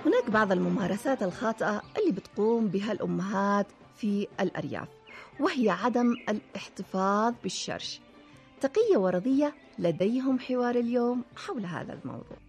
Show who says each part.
Speaker 1: هناك بعض الممارسات الخاطئة اللي بتقوم بها الأمهات في الأرياف، وهي عدم الاحتفاظ بالشرش. تقية ورضية لديهم حوار اليوم حول هذا الموضوع.